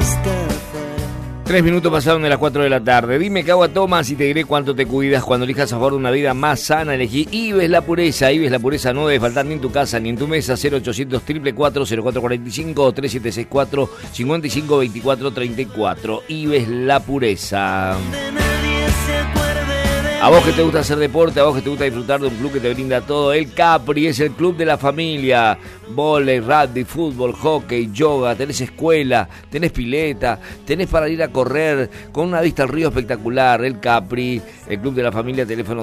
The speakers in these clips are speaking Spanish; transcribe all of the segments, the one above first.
3 minutos pasaron de las 4 de la tarde. Dime qué agua tomas y te diré cuánto te cuidas. Cuando elijas a favor de una vida más sana, elegí Ives La Pureza. Ives La Pureza no debe faltar ni en tu casa ni en tu mesa. 0800 444 0445 o 3764 55 24 34. Ives La Pureza. A vos que te gusta hacer deporte, a vos que te gusta disfrutar de un club que te brinda todo, el Capri es el club de la familia. Vóley, rugby, fútbol, hockey, yoga, tenés escuela, tenés pileta, tenés para ir a correr, con una vista al río espectacular. El Capri, el club de la familia, teléfono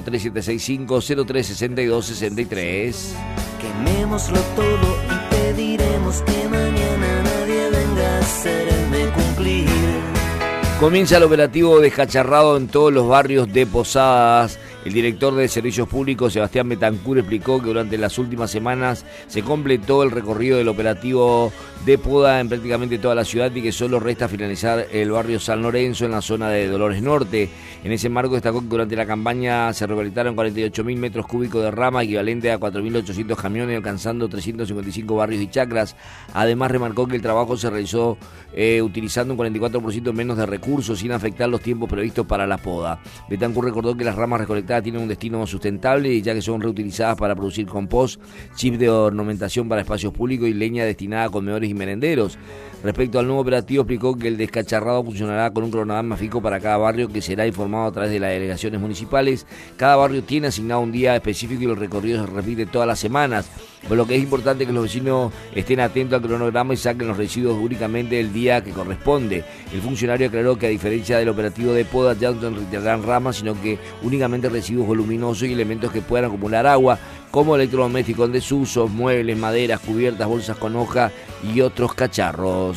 3765-036263. Quemémoslo todo y pediremos que mañana nadie venga a hacerme cumplir. Comienza el operativo descacharrado en todos los barrios de Posadas. El director de Servicios Públicos, Sebastián Betancur, explicó que durante las últimas semanas se completó el recorrido del operativo de poda en prácticamente toda la ciudad y que solo resta finalizar el barrio San Lorenzo en la zona de Dolores Norte. En ese marco destacó que durante la campaña se recolectaron 48.000 metros cúbicos de rama, equivalente a 4.800 camiones, alcanzando 355 barrios y chacras. Además remarcó que el trabajo se realizó utilizando un 44% menos de recursos sin afectar los tiempos previstos para la poda. Betancur recordó que las ramas recolectadas tienen un destino sustentable, ya que son reutilizadas para producir compost, chips de ornamentación para espacios públicos y leña destinada a comedores y merenderos. Respecto al nuevo operativo, explicó que el descacharrado funcionará con un cronograma fijo para cada barrio que será informado a través de las delegaciones municipales. Cada barrio tiene asignado un día específico y el recorrido se repite todas las semanas, por lo que es importante que los vecinos estén atentos al cronograma y saquen los residuos únicamente el día que corresponde. El funcionario aclaró que a diferencia del operativo de poda ya no retirarán ramas, sino que únicamente residuos voluminosos y elementos que puedan acumular agua, como electrodomésticos en desuso, muebles, maderas, cubiertas, bolsas con hoja y otros cacharros.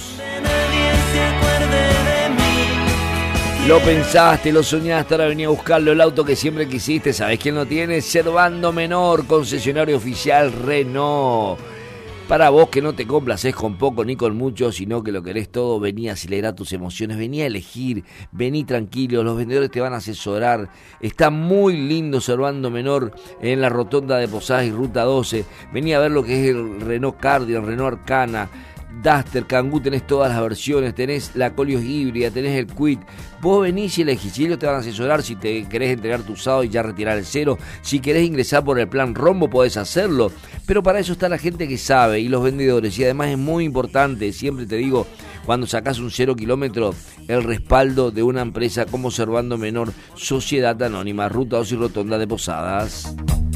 Lo pensaste, lo soñaste, ahora venía a buscarlo, el auto que siempre quisiste. ¿Sabés quién lo tiene? Servando Menor, concesionario oficial Renault. Para vos que no te complaces con poco ni con mucho, sino que lo querés todo, vení a acelerar tus emociones, vení a elegir, vení tranquilo, los vendedores te van a asesorar. Está muy lindo Servando Menor en la rotonda de Posadas y Ruta 12. Vení a ver lo que es el Renault Cardian, Renault Arcana, Duster, Kangoo, tenés todas las versiones, tenés la Colios híbrida, tenés el Quid. Vos venís y elegís, y ellos te van a asesorar si te querés entregar tu usado y ya retirar el cero. Si querés ingresar por el plan Rombo, podés hacerlo. Pero para eso está la gente que sabe y los vendedores. Y además es muy importante, siempre te digo, cuando sacás un 0 kilómetro, el respaldo de una empresa como Servando Menor, Sociedad Anónima, Ruta 2 y Rotonda de Posadas.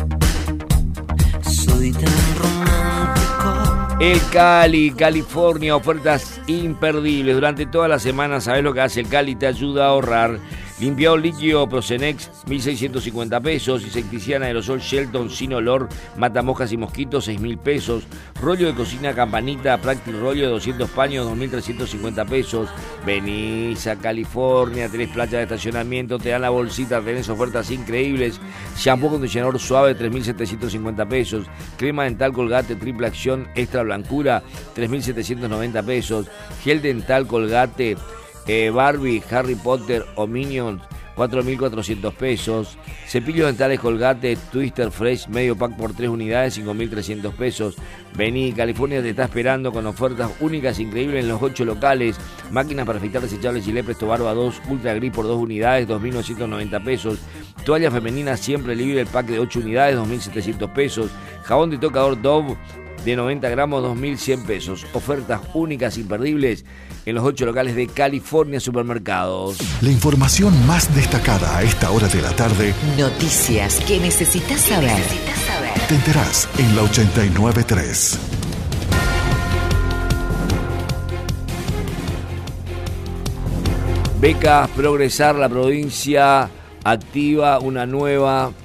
Soy tan romántico. El Cali, California, ofertas imperdibles. Durante toda la semana, ¿sabes lo que hace el Cali? Te ayuda a ahorrar. Limpiador líquido Procenex, 1.650 pesos. Insecticida aerosol Shelton sin olor, mata moscas y mosquitos, 6.000 pesos. Rollo de cocina Campanita, Practic Rollo de 200 paños, 2.350 pesos. Venís a California, tenés playa de estacionamiento, te dan la bolsita, tenés ofertas increíbles. Shampoo acondicionador suave, 3.750 pesos. Crema dental Colgate, triple acción, extra blancura, 3.790 pesos. Gel dental Colgate, Barbie, Harry Potter o Minions, 4.400 pesos. Cepillos dentales Colgate, Twister Fresh, medio pack por 3 unidades, 5.300 pesos. Vení, California te está esperando con ofertas únicas, increíbles en los 8 locales. Máquinas para afeitar desechables Gillette Presto Barba 2, Ultra Gris por 2 unidades, 2.990 pesos. Toalla femenina siempre libre, el pack de 8 unidades, 2.700 pesos. Jabón de tocador Dove de 90 gramos, 2.100 pesos. Ofertas únicas, imperdibles, en los 8 locales de California Supermercados. La información más destacada a esta hora de la tarde. Noticias que necesitas saber. Te enterás en la 89.3. Becas Progresar, la provincia activa una nueva